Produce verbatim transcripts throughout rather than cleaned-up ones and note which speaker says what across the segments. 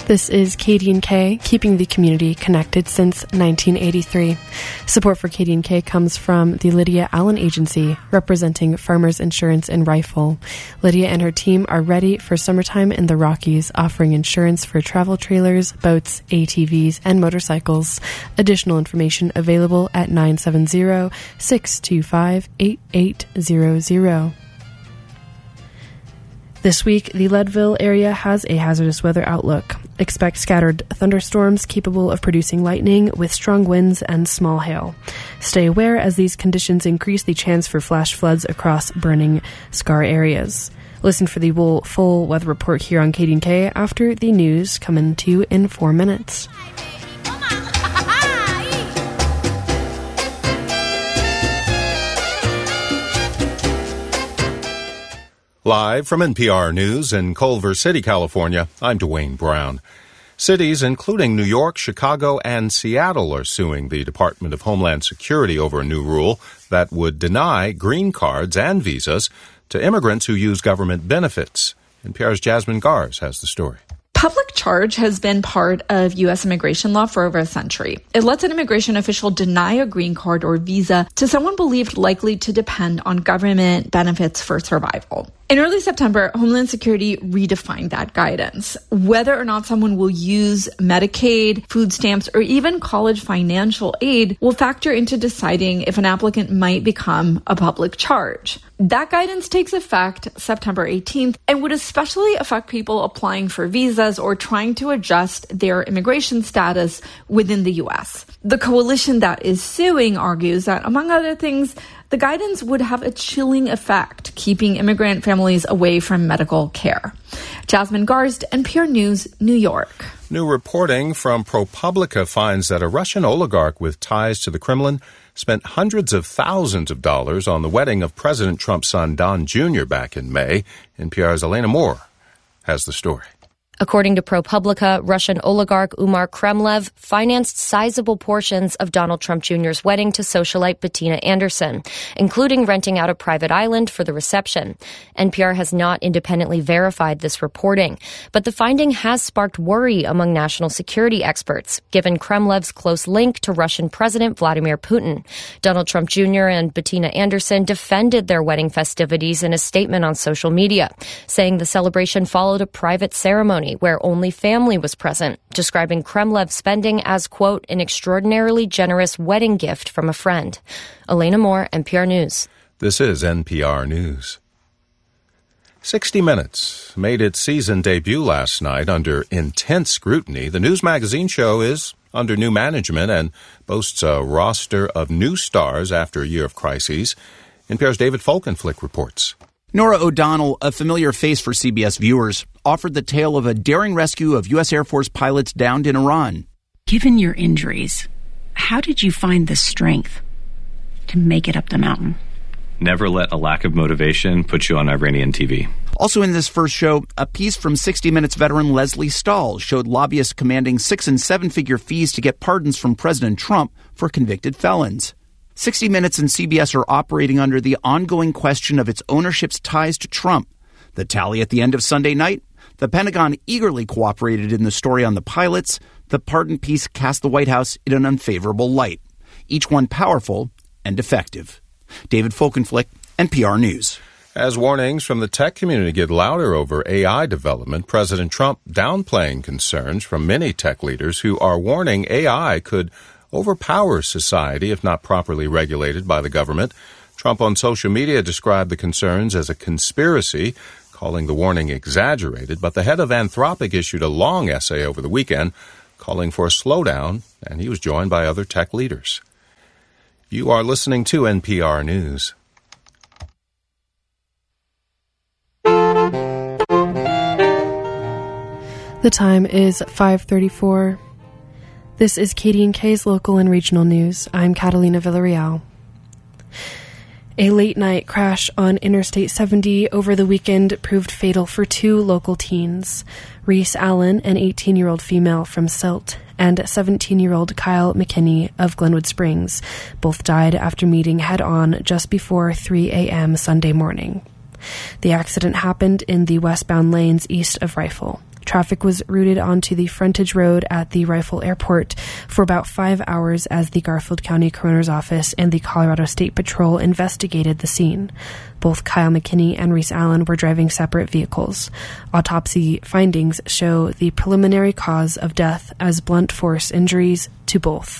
Speaker 1: This is K D and K, keeping the community connected since nineteen eighty-three. Support for K D and K comes from the Lydia Allen Agency, representing Farmers Insurance in Rifle. Lydia and her team are ready for summertime in the Rockies, offering insurance for travel trailers, boats, A T Vs, and motorcycles. Additional information available at nine seven zero, six two five, eight eight zero zero. This week, the Leadville area has a hazardous weather outlook. Expect scattered thunderstorms capable of producing lightning with strong winds and small hail. Stay aware as these conditions increase the chance for flash floods across burning scar areas. Listen for the full weather report here on K D and K after the news coming to you in four minutes.
Speaker 2: Live from N P R News in Culver City, California, I'm Dwayne Brown. Cities including New York, Chicago, and Seattle are suing the Department of Homeland Security over a new rule that would deny green cards and visas to immigrants who use government benefits. N P R's Jasmine Gars has the story.
Speaker 3: Public charge has been part of U S immigration law for over a century. It lets an immigration official deny a green card or visa to someone believed likely to depend on government benefits for survival. In early September, Homeland Security redefined that guidance. Whether or not someone will use Medicaid, food stamps, or even college financial aid will factor into deciding if an applicant might become a public charge. That guidance takes effect September eighteenth and would especially affect people applying for visas or trying to adjust their immigration status within the U S. The coalition that is suing argues that, among other things, the guidance would have a chilling effect, keeping immigrant families away from medical care. Jasmine Garst, N P R News, New York.
Speaker 2: New reporting from ProPublica finds that a Russian oligarch with ties to the Kremlin spent hundreds of thousands of dollars on the wedding of President Trump's son, Don Junior, back in May. N P R's Elena Moore has the story.
Speaker 4: According to ProPublica, Russian oligarch Umar Kremlev financed sizable portions of Donald Trump Junior's wedding to socialite Bettina Anderson, including renting out a private island for the reception. N P R has not independently verified this reporting, but the finding has sparked worry among national security experts, given Kremlev's close link to Russian President Vladimir Putin. Donald Trump Junior and Bettina Anderson defended their wedding festivities in a statement on social media, saying the celebration followed a private ceremony where only family was present, describing Kremlev's spending as, quote, an extraordinarily generous wedding gift from a friend. Elena Moore, N P R News.
Speaker 2: This is N P R News. sixty minutes made its season debut last night under intense scrutiny. The news magazine show is under new management and boasts a roster of new stars after a year of crises. N P R's David Folkenflik reports.
Speaker 5: Norah O'Donnell, a familiar face for C B S viewers, offered the tale of a daring rescue of U S Air Force pilots downed in Iran.
Speaker 6: Given your injuries, how did you find the strength to make it up the mountain?
Speaker 7: Never let a lack of motivation put you on Iranian T V.
Speaker 5: Also in this first show, a piece from sixty minutes veteran Leslie Stahl showed lobbyists commanding six- and seven-figure fees to get pardons from President Trump for convicted felons. sixty minutes and C B S are operating under the ongoing question of its ownership's ties to Trump. The tally at the end of Sunday night? The Pentagon eagerly cooperated in the story on the pilots. The pardon piece cast the White House in an unfavorable light. Each one powerful and effective. David Folkenflik, N P R News.
Speaker 2: As warnings from the tech community get louder over A I development, President Trump downplaying concerns from many tech leaders who are warning A I could overpower society if not properly regulated by the government. Trump on social media described the concerns as a conspiracy, calling the warning exaggerated, but the head of Anthropic issued a long essay over the weekend calling for a slowdown, and he was joined by other tech leaders. You are listening to N P R News.
Speaker 1: The time is five thirty-four. This is K D and K's local and regional news. I'm Catalina Villarreal. A late-night crash on Interstate seventy over the weekend proved fatal for two local teens. Reese Allen, an eighteen-year-old female from Silt, and seventeen-year-old Kyle McKinney of Glenwood Springs. Both died after meeting head-on just before three a.m. Sunday morning. The accident happened in the westbound lanes east of Rifle. Traffic was routed onto the frontage road at the Rifle Airport for about five hours as the Garfield County Coroner's Office and the Colorado State Patrol investigated the scene. Both Kyle McKinney and Reese Allen were driving separate vehicles. Autopsy findings show the preliminary cause of death as blunt force injuries to both.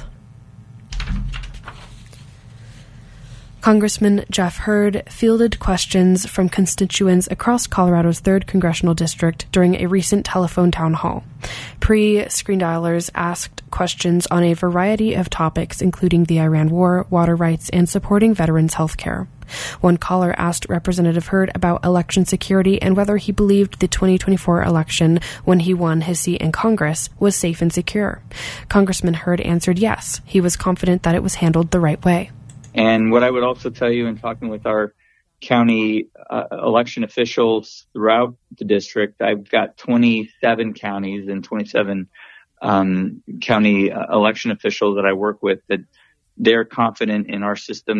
Speaker 1: Congressman Jeff Hurd fielded questions from constituents across Colorado's third Congressional District during a recent telephone town hall. Pre-screen dialers asked questions on a variety of topics, including the Iran war, water rights, and supporting veterans' health care. One caller asked Representative Hurd about election security and whether he believed the twenty twenty-four election, when he won his seat in Congress, was safe and secure. Congressman Hurd answered yes. He was confident that it was handled the right way.
Speaker 8: And what I would also tell you in talking with our county uh, election officials throughout the district, I've got twenty-seven counties and twenty-seven um, county uh, election officials that I work with, that they're confident in our system.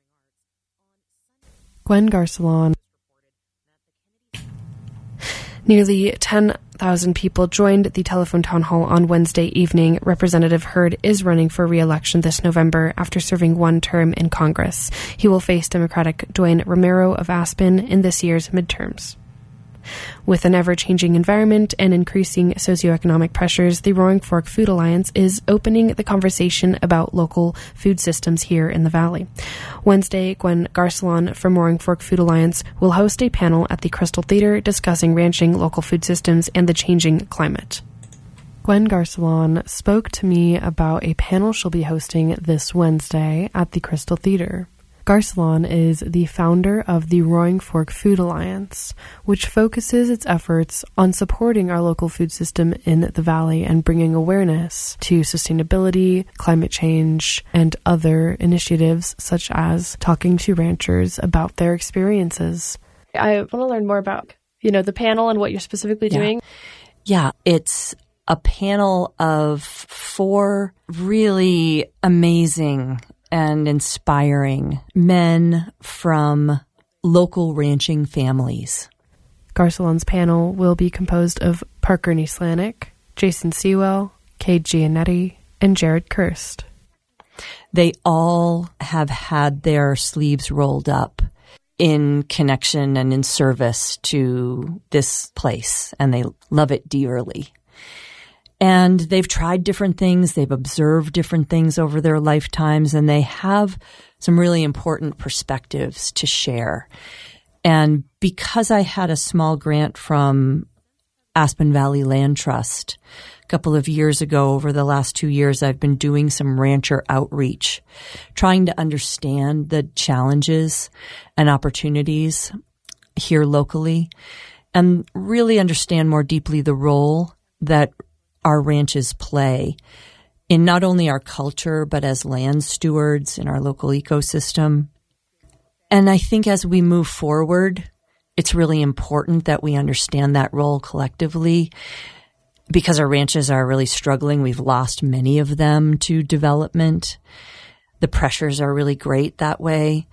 Speaker 1: Gwen Garcelon. Nearly ten thousand people joined the telephone town hall on Wednesday evening. Representative Hurd is running for re-election this November after serving one term in Congress. He will face Democratic Dwayne Romero of Aspen in this year's midterms. With an ever-changing environment and increasing socioeconomic pressures, the Roaring Fork Food Alliance is opening the conversation about local food systems here in the Valley. Wednesday, Gwen Garcelon from Roaring Fork Food Alliance will host a panel at the Crystal Theater discussing ranching, local food systems, and the changing climate. Gwen Garcelon spoke to me about a panel she'll be hosting this Wednesday at the Crystal Theater. Garcelon is the founder of the Roaring Fork Food Alliance, which focuses its efforts on supporting our local food system in the Valley and bringing awareness to sustainability, climate change, and other initiatives, such as talking to ranchers about their experiences. I want to learn more about, you know, the panel and what you're specifically
Speaker 9: yeah.
Speaker 1: doing.
Speaker 9: Yeah, it's a panel of four really amazing and inspiring men from local ranching families.
Speaker 1: Garcelon's panel will be composed of Parker Nieslanik, Jason Sewell, Kay Giannetti, and Jared Kirst.
Speaker 9: They all have had their sleeves rolled up in connection and in service to this place, and they love it dearly. And they've tried different things. They've observed different things over their lifetimes, and they have some really important perspectives to share. And because I had a small grant from Aspen Valley Land Trust a couple of years ago, over the last two years, I've been doing some rancher outreach, trying to understand the challenges and opportunities here locally, and really understand more deeply the role that our ranches play in not only our culture, but as land stewards in our local ecosystem. And I think as we move forward, it's really important that we understand that role collectively, because our ranches are really struggling. We've lost many of them to development. The pressures are really great that way.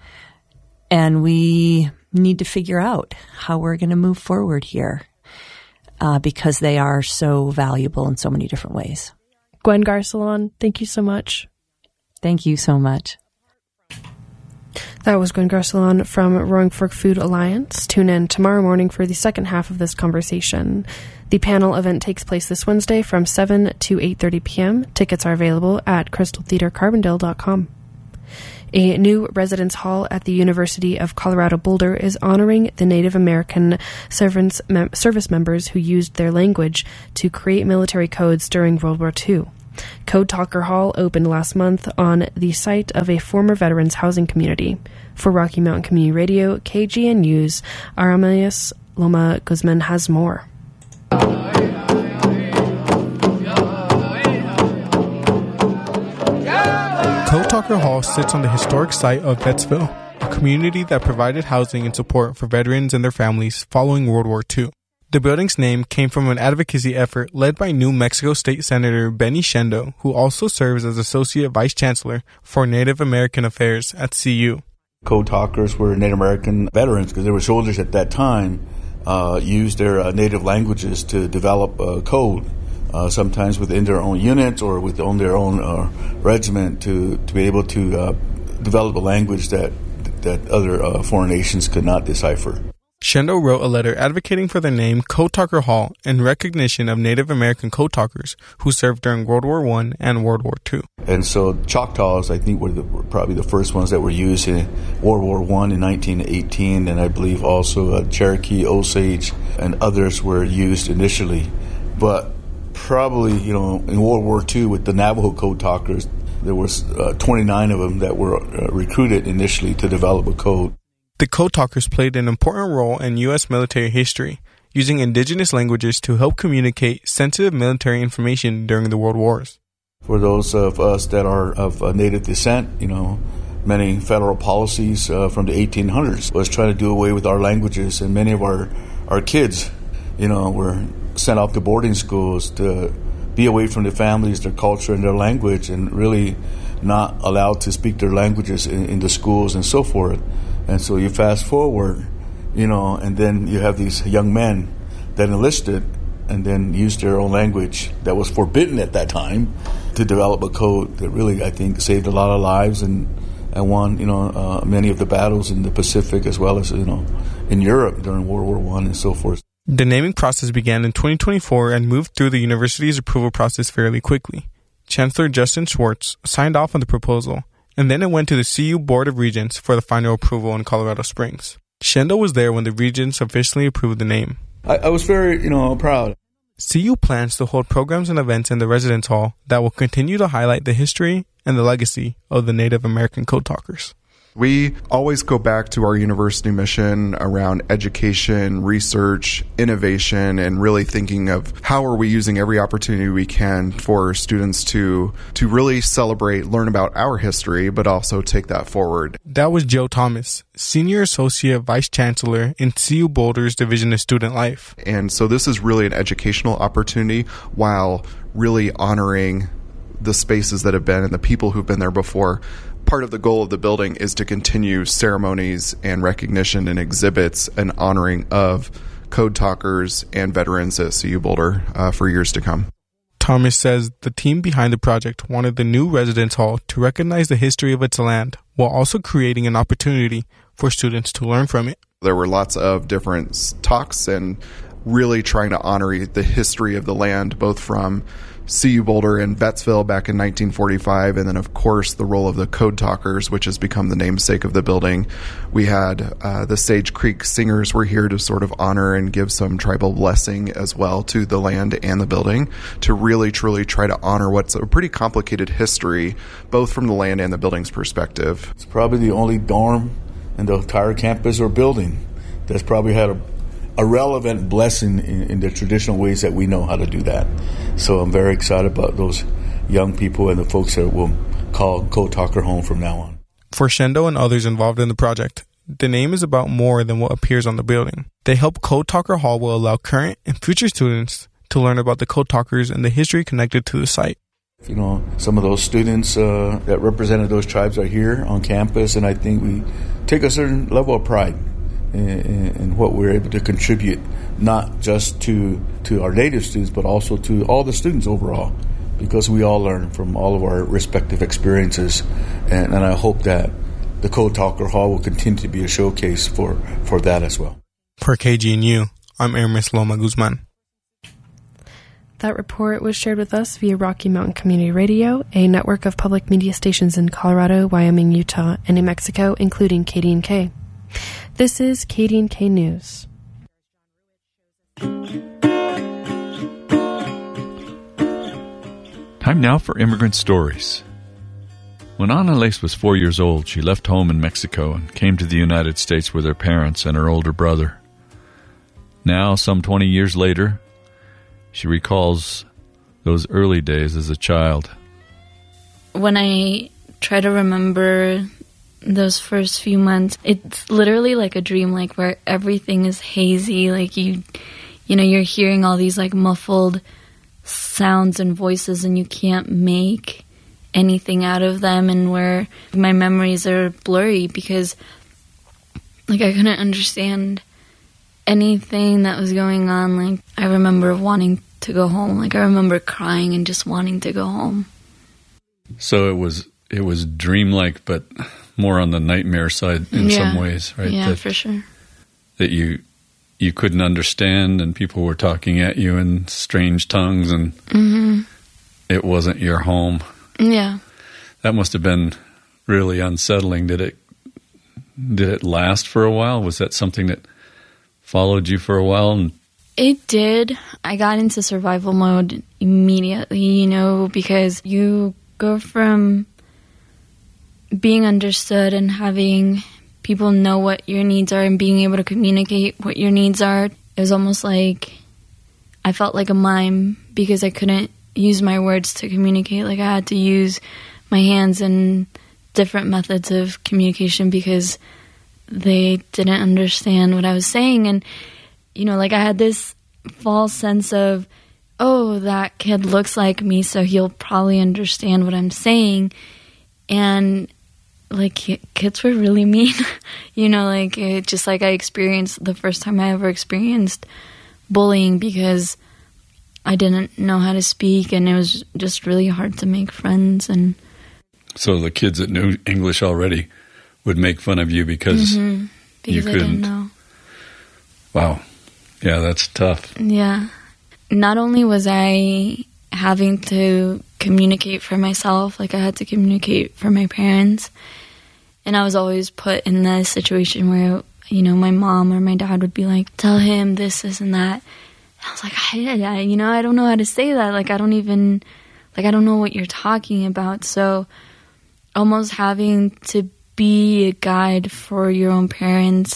Speaker 9: And we need to figure out how we're going to move forward here. Uh, because they are so valuable in so many different ways.
Speaker 1: Gwen Garcelon, thank you so much.
Speaker 9: Thank you so much.
Speaker 1: That was Gwen Garcelon from Roaring Fork Food Alliance. Tune in tomorrow morning for the second half of this conversation. The panel event takes place this Wednesday from seven to eight thirty p.m. Tickets are available at crystal theater carbondale dot com. A new residence hall at the University of Colorado Boulder is honoring the Native American servants, mem- service members who used their language to create military codes during World War Two. Code Talker Hall opened last month on the site of a former veterans housing community. For Rocky Mountain Community Radio, K G N U's Aramis Loma Guzman has more.
Speaker 10: Code Talker Hall sits on the historic site of Bettsville, a community that provided housing and support for veterans and their families following World War Two. The building's name came from an advocacy effort led by New Mexico State Senator Benny Shendo, who also serves as Associate Vice Chancellor for Native American Affairs at C U.
Speaker 11: Code Talkers were Native American veterans because they were soldiers at that time uh, use their uh, native languages to develop uh, code, uh, sometimes within their own units or within their own uh, regiment to, to be able to uh, develop a language that that other uh, foreign nations could not decipher.
Speaker 10: Shendo wrote a letter advocating for the name Code Talker Hall in recognition of Native American code talkers who served during World War One and World War Two.
Speaker 11: And so Choctaws, I think, were the, probably the first ones that were used in World War One in nineteen eighteen, and I believe also uh, Cherokee, Osage, and others were used initially. But probably, you know, in World War Two with the Navajo code talkers, there was uh, twenty-nine of them that were uh, recruited initially to develop a code.
Speaker 10: The code talkers played an important role in U S military history, using indigenous languages to help communicate sensitive military information during the World Wars.
Speaker 11: For those of us that are of uh, Native descent, you know, many federal policies uh, from the eighteen hundreds was trying to do away with our languages, and many of our, our kids, you know, were sent off to boarding schools to be away from their families, their culture, and their language, and really not allowed to speak their languages in, in the schools and so forth. And so you fast forward, you know, and then you have these young men that enlisted and then used their own language that was forbidden at that time to develop a code that really, I think, saved a lot of lives and, and won, you know, uh, many of the battles in the Pacific as well as, you know, in Europe during World War One and so forth.
Speaker 10: The naming process began in twenty twenty-four and moved through the university's approval process fairly quickly. Chancellor Justin Schwartz signed off on the proposal, and then it went to the C U Board of Regents for the final approval in Colorado Springs. Shendo was there when the Regents officially approved the name.
Speaker 11: I, I was very, you know, proud.
Speaker 10: C U plans to hold programs and events in the Residence Hall that will continue to highlight the history and the legacy of the Native American code talkers.
Speaker 12: We always go back to our university mission around education, research, innovation, and really thinking of how are we using every opportunity we can for students to to really celebrate, learn about our history, but also take that forward.
Speaker 10: That was Joe Thomas, Senior Associate Vice Chancellor in C U Boulder's Division of Student Life.
Speaker 12: And so this is really an educational opportunity while really honoring the spaces that have been and the people who've been there before. Part of the goal of the building is to continue ceremonies and recognition and exhibits and honoring of code talkers and veterans at C U Boulder uh, for years to come.
Speaker 10: Thomas says the team behind the project wanted the new residence hall to recognize the history of its land while also creating an opportunity for students to learn from it.
Speaker 12: There were lots of different talks and really trying to honor the history of the land, both from C U Boulder and Bettsville back in nineteen forty-five, and then, of course, the role of the Code Talkers, which has become the namesake of the building. We had uh, the Sage Creek Singers were here to sort of honor and give some tribal blessing as well to the land and the building, to really, truly try to honor what's a pretty complicated history, both from the land and the building's perspective.
Speaker 11: It's probably the only dorm in the entire campus or building that's probably had a a relevant blessing in, in the traditional ways that we know how to do that. So I'm very excited about those young people and the folks that will call Code Talker home from now on.
Speaker 10: For Shendo and others involved in the project, the name is about more than what appears on the building. They help Code Talker Hall will allow current and future students to learn about the Code Talkers and the history connected to the site.
Speaker 11: You know, some of those students uh, that represented those tribes are here on campus, and I think we take a certain level of pride and what we're able to contribute, not just to to our native students, but also to all the students overall, because we all learn from all of our respective experiences. And, and I hope that the Code Talker Hall will continue to be a showcase for, for that as well.
Speaker 10: For K G N U, I'm Hermes Loma Guzman.
Speaker 1: That report was shared with us via Rocky Mountain Community Radio, a network of public media stations in Colorado, Wyoming, Utah, and New Mexico, including K D N K. This is K D N K News.
Speaker 13: Time now for Immigrant Stories. When Ana Lace was four years old, she left home in Mexico and came to the United States with her parents and her older brother. Now, some twenty years later, she recalls those early days as a child.
Speaker 14: When I try to remember those first few months, it's literally like a dream, like where everything is hazy, like you you know you're hearing all these like muffled sounds and voices and you can't make anything out of them, and where my memories are blurry because like I couldn't understand anything that was going on, like, I remember wanting to go home. Like, I remember crying and just wanting to go home.
Speaker 13: So it was it was dreamlike, but more on the nightmare side in
Speaker 14: yeah.
Speaker 13: some ways, right?
Speaker 14: Yeah,
Speaker 13: that,
Speaker 14: for sure.
Speaker 13: That you you couldn't understand, and people were talking at you in strange tongues, and
Speaker 14: mm-hmm.
Speaker 13: it wasn't your home.
Speaker 14: Yeah.
Speaker 13: That must have been really unsettling. Did it did it last for a while? Was that something that followed you for a while? And
Speaker 14: it did. I got into survival mode immediately, you know, because you go from being understood and having people know what your needs are and being able to communicate what your needs are. It was almost like I felt like a mime because I couldn't use my words to communicate. Like, I had to use my hands and different methods of communication because they didn't understand what I was saying. And, you know, like, I had this false sense of, oh, that kid looks like me, so he'll probably understand what I'm saying. And, like, kids were really mean. You know, like, it, just like I experienced the first time I ever experienced bullying because I didn't know how to speak, and it was just really hard to make friends. And
Speaker 13: so the kids that knew English already would make fun of you because,
Speaker 14: mm-hmm, because
Speaker 13: you couldn't.
Speaker 14: I didn't know.
Speaker 13: Wow. Yeah, that's tough.
Speaker 14: Yeah. Not only was I having to communicate for myself, like I had to communicate for my parents, and I was always put in the situation where, you know, my mom or my dad would be like, tell him this, this, and that. And I was like, I, I, you know, I don't know how to say that. Like, I don't even, like, I don't know what you're talking about. So almost having to be a guide for your own parents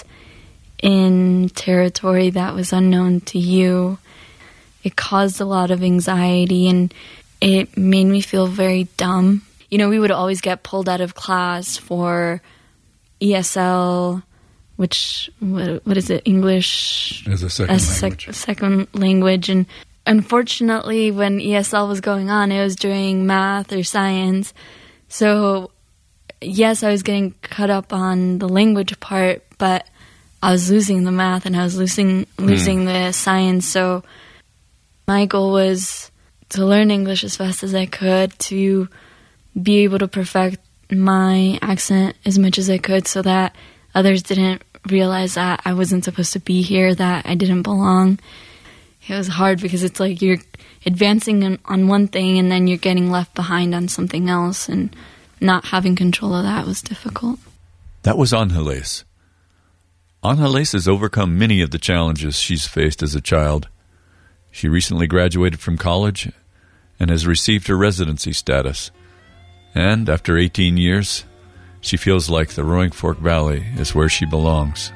Speaker 14: in territory that was unknown to you, it caused a lot of anxiety, and it made me feel very dumb. You know, we would always get pulled out of class for E S L, which, what, what is it, English
Speaker 13: as a second
Speaker 14: as
Speaker 13: language.
Speaker 14: Sec- second language. And unfortunately, when E S L was going on, it was during math or science. So, yes, I was getting cut up on the language part, but I was losing the math and I was losing losing mm. the science. So my goal was to learn English as fast as I could, to be able to perfect my accent as much as I could so that others didn't realize that I wasn't supposed to be here, that I didn't belong. It was hard because it's like you're advancing on, on one thing and then you're getting left behind on something else, and not having control of that was difficult.
Speaker 13: That was Angeles. Angeles has overcome many of the challenges she's faced as a child. She recently graduated from college and has received her residency status. And after eighteen years, she feels like the Roaring Fork Valley is where she belongs.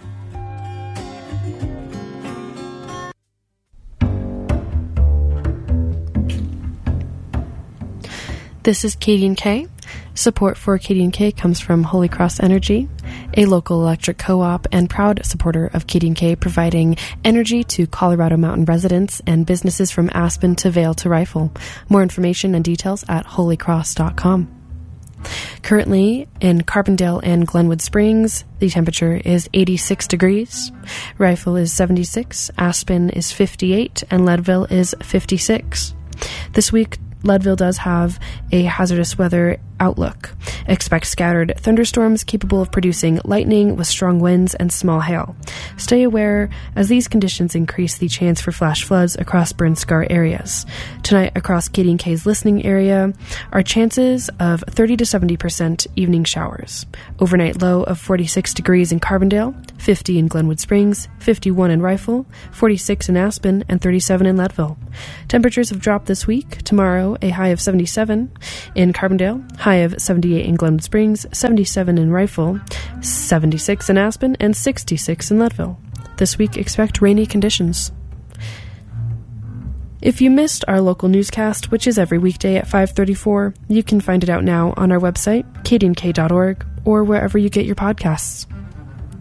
Speaker 1: This is Katie and K. Support for Katie and K comes from Holy Cross Energy, a local electric co-op and proud supporter of Katie and K, providing energy to Colorado Mountain residents and businesses from Aspen to Vail to Rifle. More information and details at holy cross dot com. Currently, in Carbondale and Glenwood Springs, the temperature is eighty-six degrees. Rifle is seventy-six, Aspen is fifty-eight, and Leadville is fifty-six. This week, Leadville does have a hazardous weather outlook. Expect scattered thunderstorms capable of producing lightning with strong winds and small hail. Stay aware as these conditions increase the chance for flash floods across burn scar areas. Tonight, across Katie and K's listening area, are chances of thirty to seventy percent evening showers. Overnight low of forty-six degrees in Carbondale, fifty in Glenwood Springs, fifty-one in Rifle, forty-six in Aspen, and thirty-seven in Leadville. Temperatures have dropped this week. Tomorrow, a high of seventy-seven in Carbondale, high of seventy-eight in Glenwood Springs, seventy-seven in Rifle, seventy-six in Aspen, and sixty-six in Leadville. This week, expect rainy conditions. If you missed our local newscast, which is every weekday at five thirty-four, you can find it out now on our website, katie and k dot org, or wherever you get your podcasts.